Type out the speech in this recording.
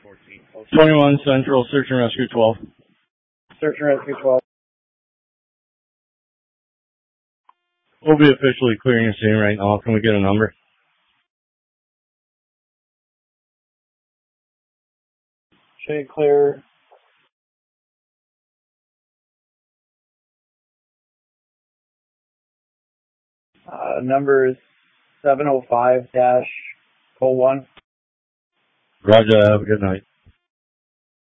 21 Central, search and rescue 12. Search and rescue 12. We'll be officially clearing the scene right now. Can we get a number? Shade clear. Number is 705-01. Roger, have a good night.